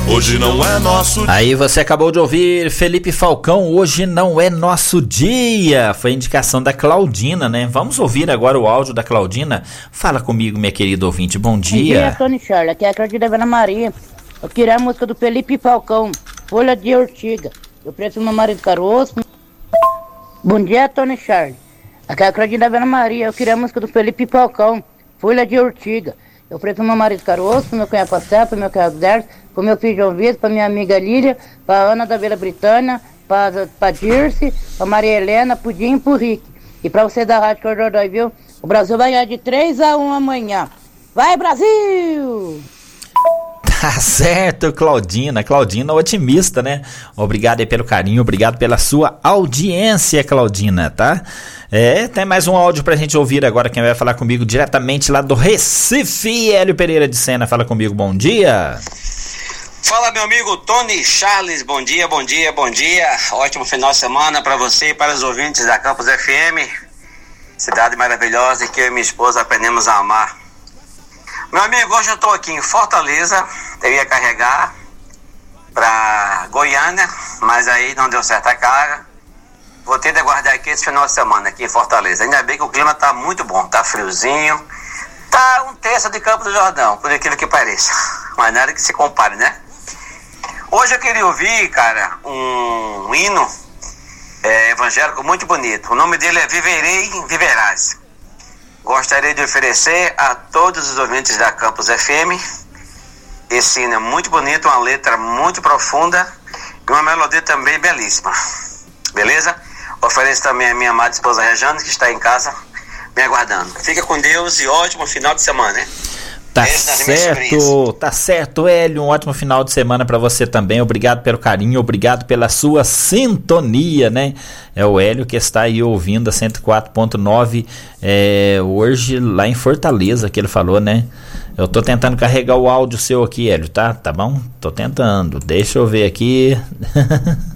hoje não é nosso dia. Aí você acabou de ouvir Felipe Falcão, Hoje Não É Nosso Dia. Foi a indicação da Claudina, né? Vamos ouvir agora o áudio da Claudina. Fala comigo, minha querida ouvinte, bom dia. Bom dia, Tony Charles, aqui é a Claudina Ana Maria. Eu queria a música do Felipe Falcão, Folha de Ortiga. Eu prefiro meu marido caroço. Bom dia, Tony Charles. Aqui é a Claudina Ana Maria. Eu queria a música do Felipe Falcão, Folha de Ortiga. Eu prefiro meu marido caroço, pro meu cunhado Pastel, pro meu cunhado Derso, pro meu filho João Vitor, pra minha amiga Lília, pra Ana da Vila Britânia, pra Dirce, pra Maria Helena, pro Dinho e pro Rick. E pra você da Rádio Cordói, viu? O Brasil vai ganhar de 3-1 amanhã. Vai, Brasil! Tá certo, Claudina otimista, né? Obrigado aí pelo carinho, obrigado pela sua audiência, Claudina, tá? Tem mais um áudio pra gente ouvir agora. Quem vai falar comigo diretamente lá do Recife, Hélio Pereira de Sena. Fala comigo, bom dia. Fala, meu amigo Tony Charles, bom dia. Ótimo final de semana pra você e para os ouvintes da Campus FM. Cidade maravilhosa que eu e minha esposa aprendemos a amar. Meu amigo, hoje eu tô aqui em Fortaleza. Eu ia carregar pra Goiânia, mas aí não deu certo a carga. Vou ter de aguardar aqui esse final de semana aqui em Fortaleza. Ainda bem que o clima tá muito bom, tá friozinho. Tá um terço de Campo do Jordão, por aquilo que pareça. Mas nada que se compare, né? Hoje eu queria ouvir, cara, um hino evangélico muito bonito. O nome dele é Viverei, Viverás. Gostaria de oferecer a todos os ouvintes da Campus FM esse hino é muito bonito, uma letra muito profunda e uma melodia também belíssima. Beleza? Ofereço também a minha amada esposa Rejane, que está em casa me aguardando. Fica com Deus e ótimo final de semana, hein? Tá certo, Hélio. Um ótimo final de semana pra você também. Obrigado pelo carinho, obrigado pela sua sintonia, né? É o Hélio que está aí ouvindo a 104.9 hoje lá em Fortaleza, que ele falou, né? Eu tô tentando carregar o áudio seu aqui, Hélio, tá? Tá bom? Tô tentando. Deixa eu ver aqui.